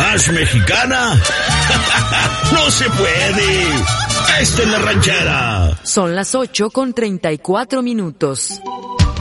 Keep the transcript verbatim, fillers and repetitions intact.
¿Más mexicana? ¡No se puede! ¡Esta es La Ranchera! Son las ocho con treinta y cuatro minutos.